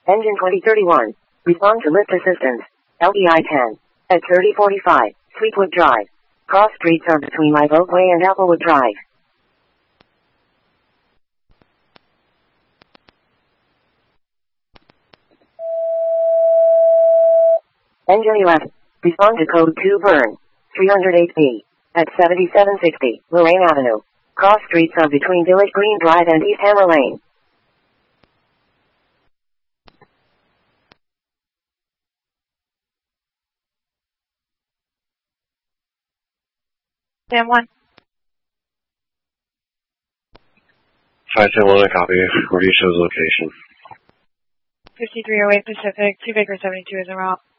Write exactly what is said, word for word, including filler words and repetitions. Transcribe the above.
Engine twenty thirty-one. Respond to lift assistance. L E I ten. At thirty forty-five. Sweetwood Drive. Cross streets are between Live Oak Way and Applewood Drive. Engine eleven. Respond to code two burn. three hundred H P. At seventy-seven sixty. Lorraine Avenue. Cross streets are between Village Green Drive and East Hammer Lane. Sam one. five ten one, I copy. Where do you show the location? fifty-three oh eight Pacific, two Baker seventy-two is en route.